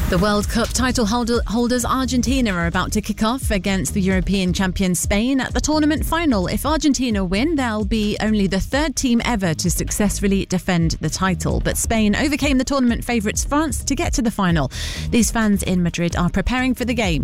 The World Cup title holders Argentina are about to kick off against the European champion Spain at the tournament final. If Argentina win, they'll be only the third team ever to successfully defend the title. But Spain overcame the tournament favourites France to get to the final. These fans in Madrid are preparing for the game.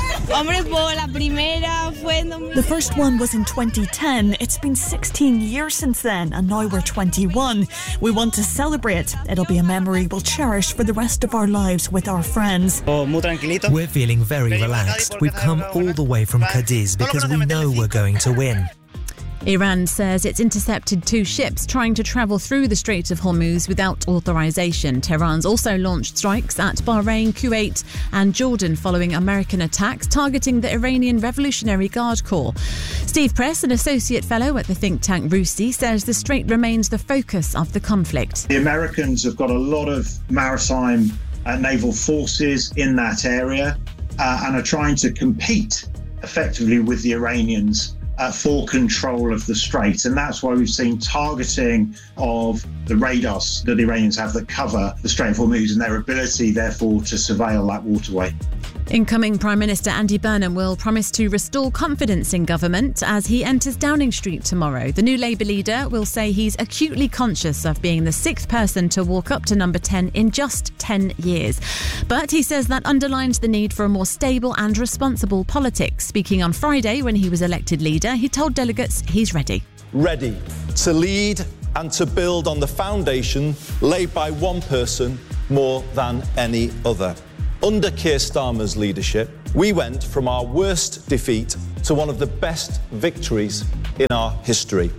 The first one was in 2010. It's been 16 years since then, and now we're 21. We want to celebrate. It'll be a memory we'll cherish for the rest of our lives with our friends. We're feeling very relaxed. We've come all the way from Cadiz because we know we're going to win. Iran says it's intercepted 2 ships trying to travel through the Strait of Hormuz without authorization. Tehran's also launched strikes at Bahrain, Kuwait and Jordan following American attacks targeting the Iranian Revolutionary Guard Corps. Steve Press, an associate fellow at the think tank RUSI, says the strait remains the focus of the conflict. The Americans have got a lot of maritime naval forces in that area and are trying to compete effectively with the Iranians for control of the strait. And that's why we've seen targeting of the radars that the Iranians have that cover the Strait of Hormuz and their ability, therefore, to surveil that waterway. Incoming Prime Minister Andy Burnham will promise to restore confidence in government as he enters Downing Street tomorrow. The new Labour leader will say he's acutely conscious of being the 6th person to walk up to number 10 in just 10 years. But he says that underlines the need for a more stable and responsible politics. Speaking on Friday when he was elected leader, he told delegates he's ready. Ready to lead and to build on the foundation laid by one person more than any other. Under Keir Starmer's leadership, we went from our worst defeat to one of the best victories in our history.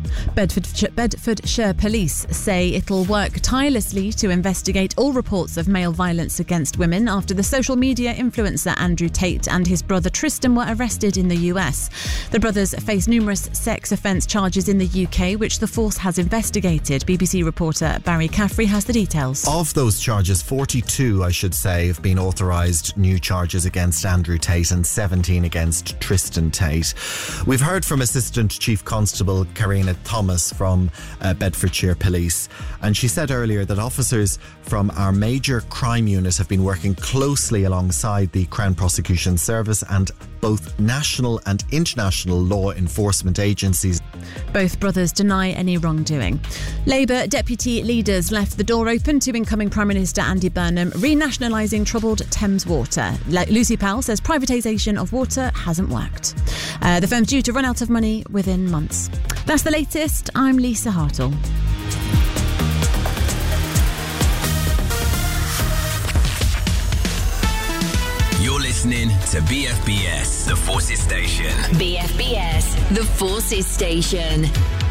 Bedfordshire Police say it'll work tirelessly to investigate all reports of male violence against women after the social media influencer Andrew Tate and his brother Tristan were arrested in the US. The brothers face numerous sex offence charges in the UK, which the force has investigated. BBC reporter Barry Caffrey has the details. Of those charges, 42, have been authorised new charges against Andrew Tate and 17 against Tristan Tate. We've heard from Assistant Chief Constable Karina Thomas from Bedfordshire Police, and she said earlier that officers from our major crime unit have been working closely alongside the Crown Prosecution Service and both national and international law enforcement agencies. Both brothers deny any wrongdoing. Labour deputy leaders left the door open to incoming Prime Minister Andy Burnham renationalising troubled Thames Water. Lucy Powell says privatisation of water hasn't worked. The firm's due to run out of money within months. That's the latest. I'm Lisa Hartle. You're listening to BFBS, The Forces Station. BFBS, The Forces Station.